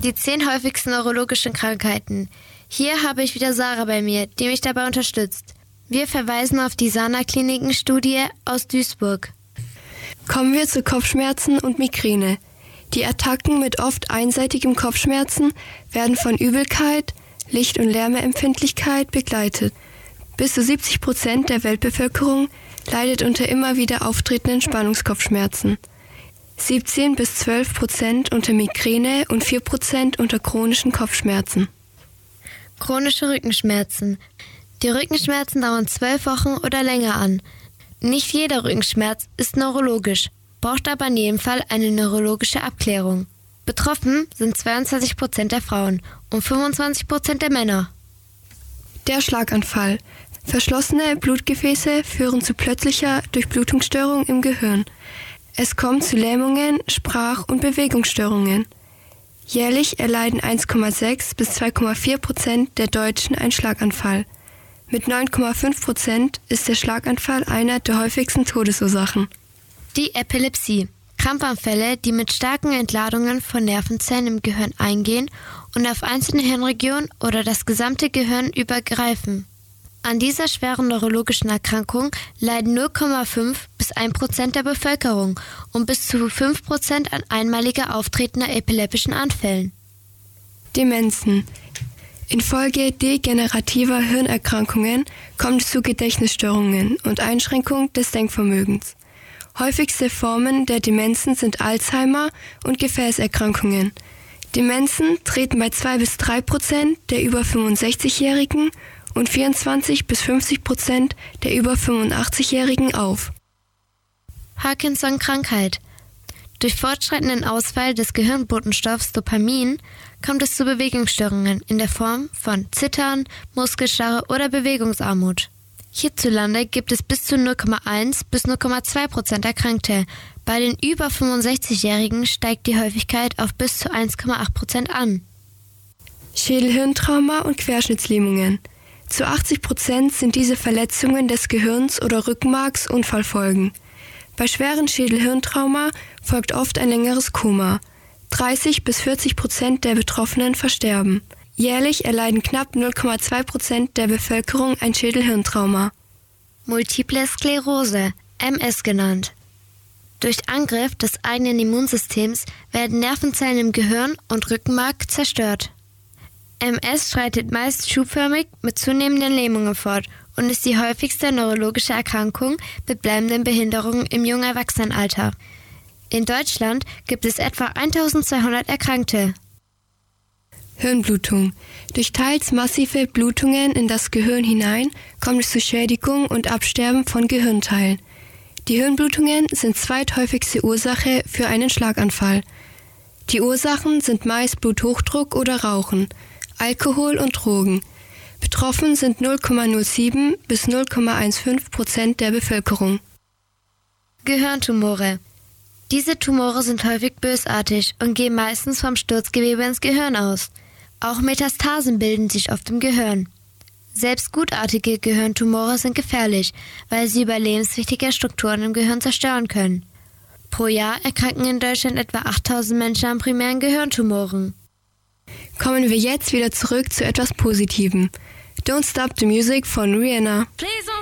Die 10 häufigsten neurologischen Krankheiten. Hier habe ich wieder Sarah bei mir, die mich dabei unterstützt. Wir verweisen auf die Sana-Kliniken-Studie aus Duisburg. Kommen wir zu Kopfschmerzen und Migräne. Die Attacken mit oft einseitigem Kopfschmerzen werden von Übelkeit, Licht- und Lärmeempfindlichkeit begleitet. Bis zu 70% der Weltbevölkerung leidet unter immer wieder auftretenden Spannungskopfschmerzen. 17-12% unter Migräne und 4% unter chronischen Kopfschmerzen. Chronische Rückenschmerzen. Die Rückenschmerzen dauern 12 Wochen oder länger an. Nicht jeder Rückenschmerz ist neurologisch, braucht aber in jedem Fall eine neurologische Abklärung. Betroffen sind 22% der Frauen und 25% der Männer. Der Schlaganfall. Verschlossene Blutgefäße führen zu plötzlicher Durchblutungsstörung im Gehirn. Es kommt zu Lähmungen, Sprach- und Bewegungsstörungen. Jährlich erleiden 1,6 bis 2,4% der Deutschen einen Schlaganfall. Mit 9,5% ist der Schlaganfall einer der häufigsten Todesursachen. Die Epilepsie. Krampfanfälle, die mit starken Entladungen von Nervenzellen im Gehirn eingehen und auf einzelne Hirnregionen oder das gesamte Gehirn übergreifen. An dieser schweren neurologischen Erkrankung leiden 0,5 bis 1% der Bevölkerung und bis zu 5% an einmaliger auftretender epileptischen Anfällen. Demenzen. Infolge degenerativer Hirnerkrankungen kommt es zu Gedächtnisstörungen und Einschränkung des Denkvermögens. Häufigste Formen der Demenzen sind Alzheimer und Gefäßerkrankungen. Demenzen treten bei 2 bis 3% der über 65-Jährigen und 24 bis 50% der über 85-Jährigen auf. Parkinson-Krankheit. Durch fortschreitenden Ausfall des Gehirnbotenstoffs Dopamin kommt es zu Bewegungsstörungen in der Form von Zittern, Muskelstarre oder Bewegungsarmut. Hierzulande gibt es bis zu 0,1 bis 0,2% Erkrankte. Bei den über 65-Jährigen steigt die Häufigkeit auf bis zu 1,8% an. Schädelhirntrauma und Querschnittslähmungen. Zu 80% sind diese Verletzungen des Gehirns oder Rückenmarks Unfallfolgen. Bei schweren Schädelhirntrauma folgt oft ein längeres Koma. 30 bis 40% der Betroffenen versterben. Jährlich erleiden knapp 0,2% der Bevölkerung ein Schädelhirntrauma. Multiple Sklerose, MS genannt. Durch Angriff des eigenen Immunsystems werden Nervenzellen im Gehirn und Rückenmark zerstört. MS schreitet meist schubförmig mit zunehmenden Lähmungen fort und ist die häufigste neurologische Erkrankung mit bleibenden Behinderungen im jungen Erwachsenenalter. In Deutschland gibt es etwa 1200 Erkrankte. Hirnblutung. Durch teils massive Blutungen in das Gehirn hinein kommt es zu Schädigung und Absterben von Gehirnteilen. Die Hirnblutungen sind zweithäufigste Ursache für einen Schlaganfall. Die Ursachen sind meist Bluthochdruck oder Rauchen, Alkohol und Drogen. Betroffen sind 0,07 bis 0,15% der Bevölkerung. Gehirntumore. Diese Tumore sind häufig bösartig und gehen meistens vom Sturzgewebe ins Gehirn aus. Auch Metastasen bilden sich oft im Gehirn. Selbst gutartige Gehirntumore sind gefährlich, weil sie überlebenswichtige Strukturen im Gehirn zerstören können. Pro Jahr erkranken in Deutschland etwa 8000 Menschen an primären Gehirntumoren. Kommen wir jetzt wieder zurück zu etwas Positivem. Don't Stop the Music von Rihanna. Please don't